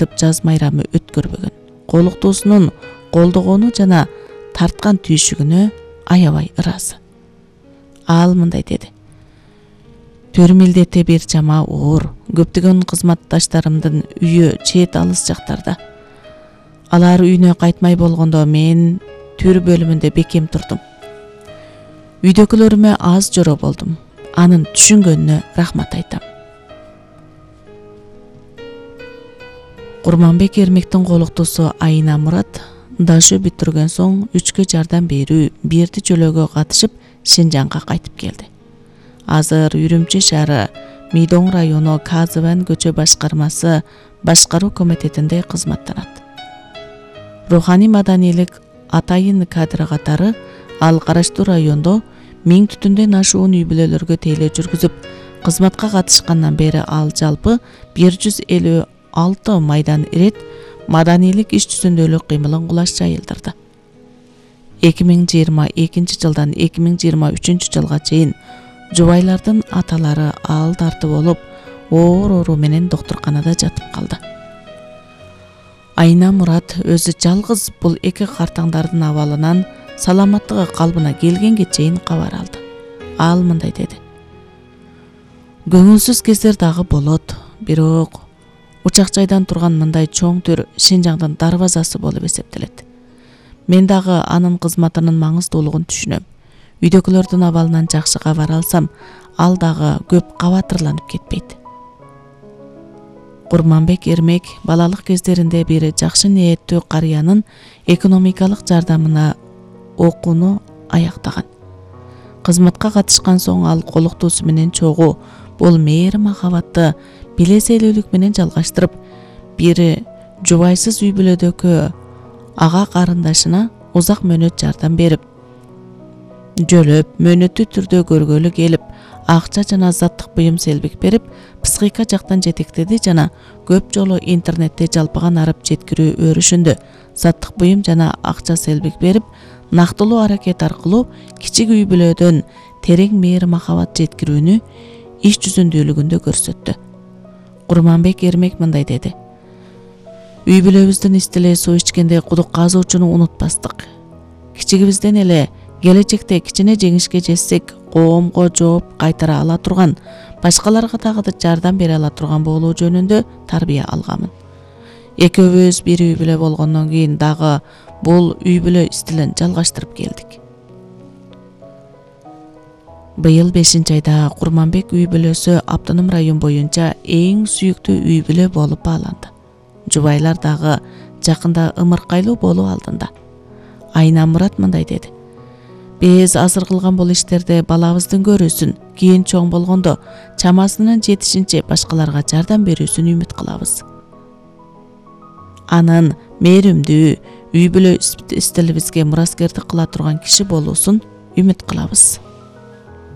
айтып жаз майрамы өткөрбөгөн. Колуктуусунун колдогону жана тарткан түйшүгүнө аябай ыраазы. Ал мындай деди: "4 милдете бир жама оор. Көптөгөн кызматташтарымдын үйү чет алыс жактарда. Алар үйүнө кайтмай болгондо мен төр бөлүмүндө бекем турдум. Үйдөгүлөрүмө аз жора болдум. Анын түшүнгөнүнө рахмат айтам." Курманбек Эрмектин колуктуусу Айна Мурат дашы бүтүргөн соң 3 жардам берүү бирди жөлөгө катышып Шинжаңга кайтып келди. Азыр Үрүмчү шаары Мийдоң району Казыбан көчө башкармасы башкаруу комитетинде кызматтанат. Руханий маданийлик атайын кадр катары ал караштуу райондо 1000 түтүндөн ашуун үй бүлөлөргө тейлөө жүргүзүп, кызматка катышкандан бери ал жалпы 156 майдан ирет маданийлик иш жүзүндөлүк кыймылын кулаш жайылдырды. 2022 жылдан 2023 жылга чейин жубайлардын аталары ал тартып болуп, оор оору менен доктурканада жатып калды. Айна Мурат өзү жалгыз бул эки картаңдардын абалынан саламаттыгы калбына келгенге чейин кабар алды. Ал мындай деди: "Көңүлсүз кездер дагы болот, бирок учак жайдан турган мындай чоң төр Шинжаңдын дарбазасы болуп эсептелет. Мен дагы анын кызматынын маңыздуулугун түшүнөм. Үйдөгүлөрдүн абалынан жакшы кабар алсам, ал дагы көп кабатырланып кетпейт." Курманбек Эрмек балалык кездеринде бир жакшы ниеттүү карыянын экономикалык жардамына окууну аяктаган. Кызматка катышкан соң ал колуктуусу менен чогуу бул мээри махабатты билеселүүлүк менен жалгаштырып, бири жубайсыз үй бүлөдөгү ага карындашына узак мөөнөт жардам берип, жөлөп, мөөнөттүү түрдө көргөлү келип, акча жана заттык буюм селбик берип, психика жактан жетектеди жана көп жолу интернетте жалпыган арып жеткирүү өрүшүндө заттык буюм жана акча селбик берип, нактылуу аракет аркылуу кичик үй бүлөдөн терең мээри махабат жеткирүүнү иш жүзүндүүлүгүндө көрсөттү. Курманбек Эрмек мындай деди: "Үй бүлөбүздүн истеле суу ичкенде кудук казуучуну унутпастык. Кичигибизден эле келечекте кичине жеңишке жетсек, коомго жооп кайтара ала турган, башкаларга дагы жардам бере ала турган болуу жөнүндө тарбия алганмын. Экөөбүз бир үй бүлө болгондон кийин дагы бул үй бүлө стилин жалгаштырып келдик." Быйыл 5-айда Курманбек үй бүлөсү Автоном район боюнча эң сүйүктүү үй бүлө болуп бааланды. Жубайлар дагы жакында ымыркайлуу болуу алдында. Айна Мурат мындай деди: "Биз азыр кылган бул иштерде балабыздын көрүүсүн, кийин чоң болгондо чамасынын жетишинче башкаларга жардам берүүсүн үмүт кылабыз. Анын мээримдүү үй бүлө стилибизге мураскердик кыла турган киши болуусун үмүт кылабыз."